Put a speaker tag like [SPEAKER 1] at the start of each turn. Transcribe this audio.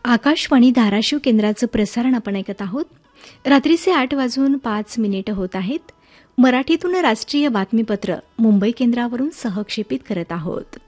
[SPEAKER 1] आकाशवाणी धाराशिव केंद्राचं प्रसारण आपण ऐकत आहोत. रात्रीचे 8:05 होत आहेत. मराठीतून राष्ट्रीय बातमीपत्र मुंबई केंद्रावरून सहक्षेपित करत आहोत.